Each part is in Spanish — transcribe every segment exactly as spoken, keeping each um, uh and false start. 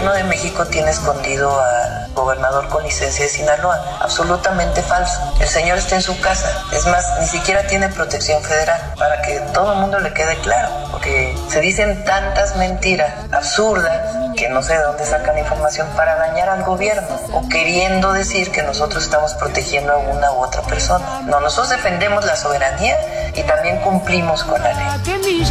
gobierno de México tiene escondido al gobernador con licencia de Sinaloa. Absolutamente falso. El señor está en su casa. Es más, ni siquiera tiene protección federal, para que todo el mundo le quede claro. Porque se dicen tantas mentiras absurdas que no sé de dónde sacan información para dañar al gobierno o queriendo decir que nosotros estamos protegiendo a una u otra persona. No, nosotros defendemos la soberanía y también cumplimos con la ley.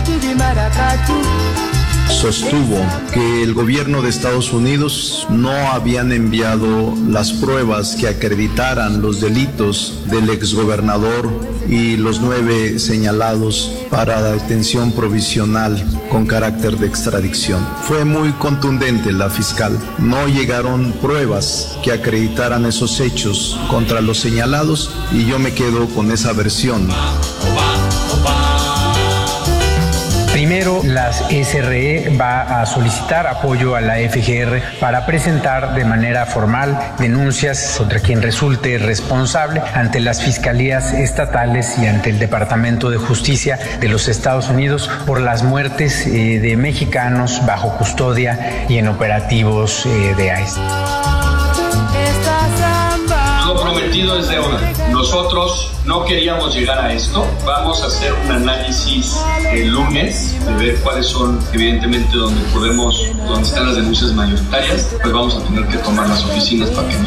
Sostuvo que el gobierno de Estados Unidos no habían enviado las pruebas que acreditaran los delitos del exgobernador y los nueve señalados para la detención provisional con carácter de extradición. Fue muy contundente la fiscal. No llegaron pruebas que acreditaran esos hechos contra los señalados y yo me quedo con esa versión. Primero, las S R E va a solicitar apoyo a la F G R para presentar de manera formal denuncias contra quien resulte responsable ante las fiscalías estatales y ante el Departamento de Justicia de los Estados Unidos por las muertes eh, de mexicanos bajo custodia y en operativos eh, de I C E. Lo prometido es deuda. Nosotros no queríamos llegar a esto. Vamos a hacer un análisis el lunes de ver cuáles son, evidentemente, donde podemos, donde están las denuncias mayoritarias. Pues vamos a tener que tomar las oficinas para que